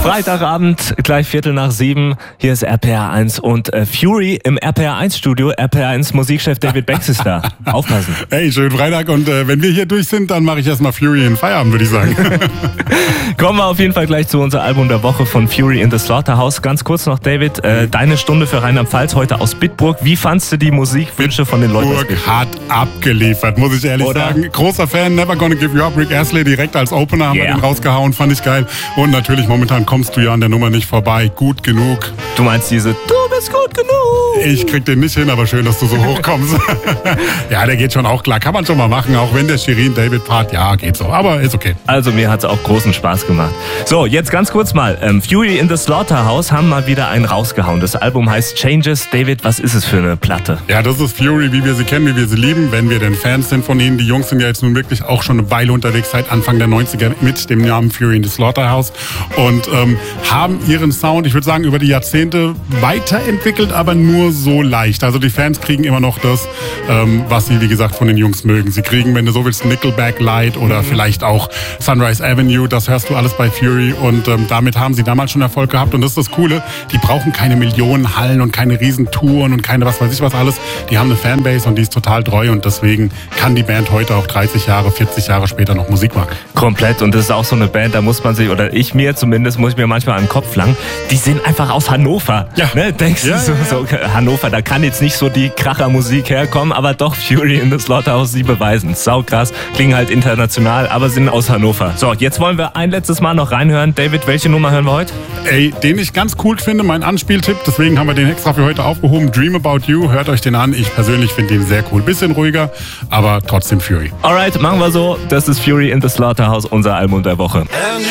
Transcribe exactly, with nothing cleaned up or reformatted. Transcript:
Freitagabend, gleich Viertel nach sieben. Hier ist R P R eins und äh, Fury im R P R eins Studio. R P R eins Musikchef David Becks ist da. Aufpassen. Hey, schönen Freitag und äh, wenn wir hier durch sind, dann mache ich erstmal Fury in Feierabend, würde ich sagen. Kommen wir auf jeden Fall gleich zu unserem Album der Woche von Fury in the Slaughterhouse. Ganz kurz noch, David, äh, deine Stunde für Rheinland-Pfalz heute aus Bitburg. Wie fandst du die Musikwünsche von den Leuten aus Bitburg Bitburg? hat abgeliefert, muss ich ehrlich Oder? sagen. Großer Fan, Never Gonna Give You Up, Rick Astley direkt als Opener haben Yeah. wir den rausgehauen, fand ich geil. Und natürlich, momentan kommst du ja an der Nummer nicht vorbei. Gut genug. Du meinst diese Du bist gut genug? Ich krieg den nicht hin, aber schön, dass du so hochkommst. Ja, der geht schon auch klar. Kann man schon mal machen, auch wenn der Shirin-David-Part, ja, geht so. Aber ist okay. Also mir hat es auch großen Spaß gemacht. So, jetzt ganz kurz mal. Ähm, Fury in the Slaughterhouse haben mal wieder einen rausgehauen. Das Album heißt Changes. David, was ist es für eine Platte? Ja, das ist Fury, wie wir sie kennen, wie wir sie lieben, wenn wir denn Fans sind von ihnen. Die Jungs sind ja jetzt nun wirklich auch schon eine Weile unterwegs, seit Anfang der neunziger mit dem Namen Fury in the Slaughterhouse und ähm, haben ihren Sound, ich würde sagen, über die Jahrzehnte weiterentwickelt, aber nur so leicht. Also die Fans kriegen immer noch das, ähm, was sie, wie gesagt, von den Jungs mögen. Sie kriegen, wenn du so willst, Nickelback Light oder vielleicht auch Sunrise Avenue, das hörst du alles bei Fury und ähm, damit haben sie damals schon Erfolg gehabt und das ist das Coole, die brauchen keine Millionen Hallen und keine Riesentouren und keine was weiß ich was alles. Die haben eine Fanbase und die ist total treu und deswegen kann die Band heute auch dreißig Jahre, vierzig Jahre später noch Musik machen. Komplett. Und das ist auch so eine Band, da muss man sich, oder ich mir zumindest, muss ich mir manchmal an den Kopf langen, die sind einfach aus Hannover. Ja. Ne? Denkst Ja, du so, ja, ja. so, Hannover, da kann jetzt nicht so die Krachermusik herkommen, aber doch Fury in the Slaughterhouse, sie beweisen. Sau krass, klingen halt international, aber sind aus Hannover. So, jetzt wollen wir ein letztes Mal noch reinhören. David, welche Nummer hören wir heute? Ey, den ich ganz cool finde, mein Anspieltipp, deswegen haben wir den extra für heute aufgehoben. Dream About You, hört euch den an. Ich persönlich finde ihn sehr cool. Bisschen ruhiger, aber trotzdem Fury. Alright, machen wir so. Das ist Fury in the Slaughterhouse, unser Album der Woche.